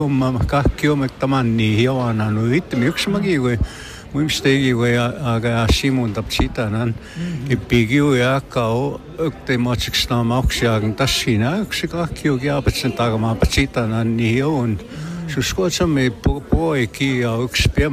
Mä kahkiomek tämän niin joana no itse yksi magi kui muimstegi kui aga Simon tapsitanan ipigiu ja kau ökte matsiksna mauksia tassina yksi kahkio kiapetsen tagama patsitanan niin on suskotsamme poiki ja yksi